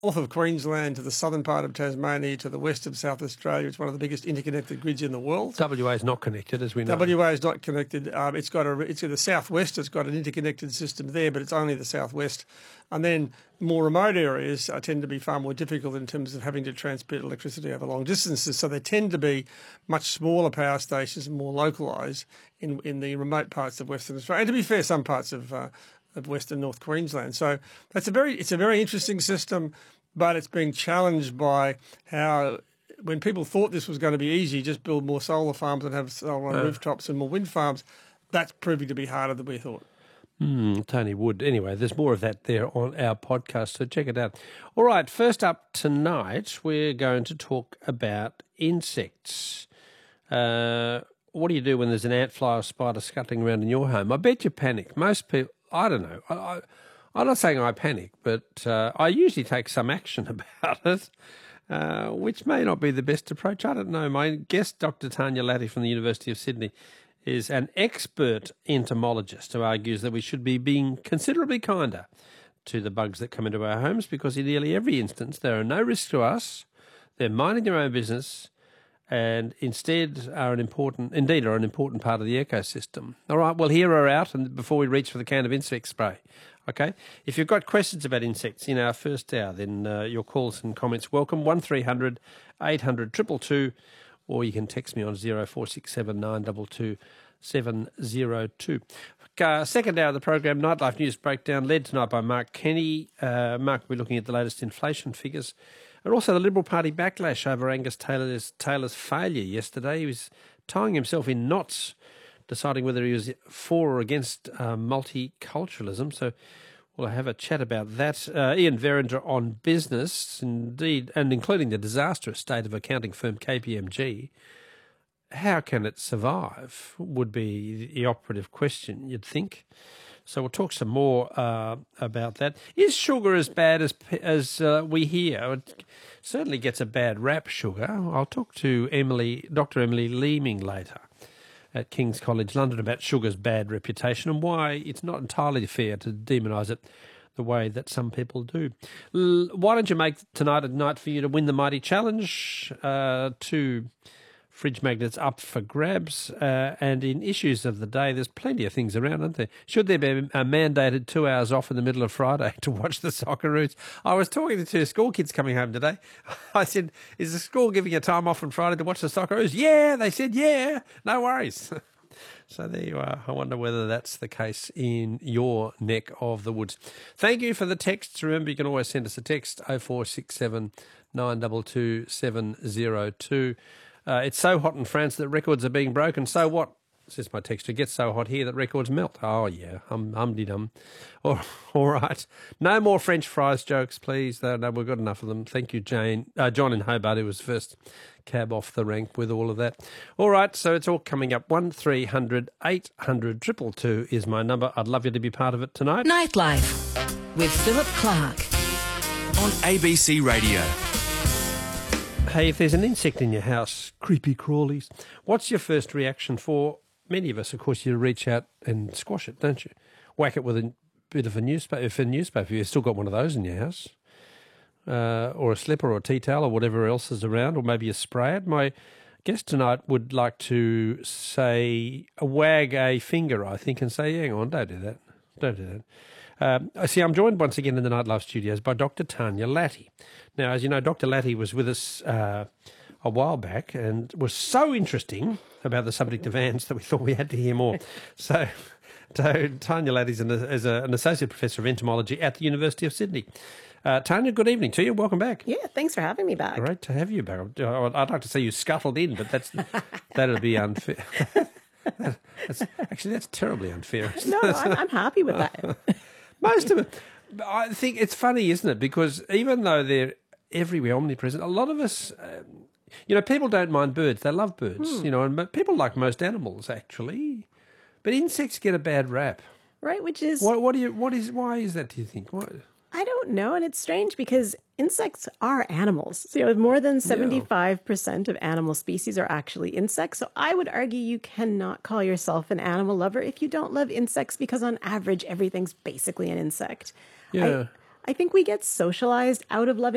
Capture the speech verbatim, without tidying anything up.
north of Queensland to the southern part of Tasmania to the west of South Australia. It's one of the biggest interconnected grids in the world. W A is not connected, as we know. W A is not connected. Um, it's got a. It's in the southwest. It's got an interconnected system there, but it's only the southwest. And then more remote areas uh, tend to be far more difficult in terms of having to transmit electricity over long distances. So they tend to be much smaller power stations and more localised in in the remote parts of Western Australia. And to be fair, some parts of uh, of Western North Queensland. So that's a very it's a very interesting system, but it's being challenged by how when people thought this was going to be easy, just build more solar farms and have solar on uh. rooftops and more wind farms. That's proving to be harder than we thought. Mm, Tony Wood. Anyway, there's more of that there on our podcast, so check it out. All right, first up tonight, we're going to talk about insects. Uh, what do you do when there's an ant, fly or spider scuttling around in your home? I bet you panic. Most people, I don't know. I, I, I'm not saying I panic, but uh, I usually take some action about it, uh, which may not be the best approach. I don't know. My guest, Doctor Tanya Latty from the University of Sydney, is an expert entomologist who argues that we should be being considerably kinder to the bugs that come into our homes because in nearly every instance there are no risks to us, they're minding their own business, and instead are an important, indeed are an important part of the ecosystem. All right, well, hear her out and before we reach for the can of insect spray. Okay, if you've got questions about insects in our first hour, then uh, your calls and comments welcome, one three hundred eight hundred two two two, or you can text me on zero four six seven nine two two seven zero two. Uh, second hour of the program, Nightlife News Breakdown, led tonight by Mark Kenny. Uh, Mark will be looking at the latest inflation figures and also the Liberal Party backlash over Angus Taylor's, Taylor's failure yesterday. He was tying himself in knots, deciding whether he was for or against uh, multiculturalism. So we'll have a chat about that. Uh, Ian Veringer on business, indeed, and including the disastrous state of accounting firm K P M G. How can it survive would be the operative question, you'd think. So we'll talk some more uh, about that. Is sugar as bad as as uh, we hear? It certainly gets a bad rap, sugar. I'll talk to Emily, Doctor Emily Leeming later at King's College London about sugar's bad reputation and why it's not entirely fair to demonise it the way that some people do. L- why don't you make tonight a night for you to win the Mighty Challenge? Uh, two fridge magnets up for grabs, uh, and in issues of the day, there's plenty of things around, aren't there? Should there be a mandated two hours off in the middle of Friday to watch the Socceroos? I was talking to two school kids coming home today. I said, is the school giving you time off on Friday to watch the Socceroos? Yeah, they said, yeah, no worries. So there you are. I wonder whether that's the case in your neck of the woods. Thank you for the texts. Remember, you can always send us a text, oh four six seven nine two two seven zero two. Uh, it's so hot in France that records are being broken. So what? Says my texter. It gets so hot here that records melt. Oh, yeah. Hum, hum-de-dum. All, all right. No more French fries jokes, please. No, no, we've got enough of them. Thank you, Jane. Uh, John in Hobart, who was first cab off the rank with all of that. All right, so it's all coming up. one three hundred eight hundred two two two is my number. I'd love you to be part of it tonight. Nightlife with Philip Clark on A B C Radio. Hey, if there's an insect in your house, creepy crawlies, what's your first reaction? For many of us, of course, you reach out and squash it, don't you? Whack it with a bit of a newspaper. If a newspaper, you've still got one of those in your house, uh, or a slipper or a tea towel or whatever else is around, or maybe you spray it. My guest tonight would like to say, wag a finger, I think, and say, hang on, don't do that. Don't do that. Um, I see, I'm joined once again in the Nightlife studios by Doctor Tanya Latty. Now, as you know, Doctor Latty was with us uh, a while back and was so interesting about the subject of ants that we thought we had to hear more. So, so Tanya Latty is an, is a, an associate professor of entomology at the University of Sydney. Uh, Tanya, good evening to you. Welcome back. Yeah, thanks for having me back. Great to have you back. I'd like to say you scuttled in, but that's that'd be unfair. that's, actually, that's terribly unfair. No, I'm, I'm happy with that. Most of it. I think it's funny, isn't it? Because even though they're everywhere, omnipresent, a lot of us, um, you know, people don't mind birds. They love birds, hmm. you know, and people like most animals, actually. But insects get a bad rap. Right, which is... What, what do you, what is, why is that, do you think? What? I don't know, and it's strange because insects are animals. So, you know, more than seventy-five percent of animal species are actually insects. So I would argue you cannot call yourself an animal lover if you don't love insects, because on average, everything's basically an insect. Yeah. I, I think we get socialized out of loving